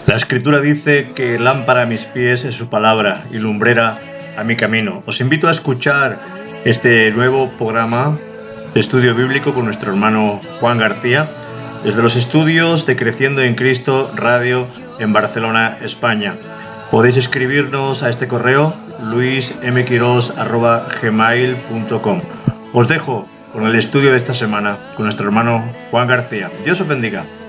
La Escritura dice que lámpara a mis pies es su palabra y lumbrera a mi camino. Os invito a escuchar este nuevo programa de estudio bíblico con nuestro hermano Juan García, desde los estudios de Creciendo en Cristo Radio en Barcelona, España. Podéis escribirnos a este correo luismquiros@gmail.com. Os dejo con el estudio de esta semana con nuestro hermano Juan García. Dios os bendiga.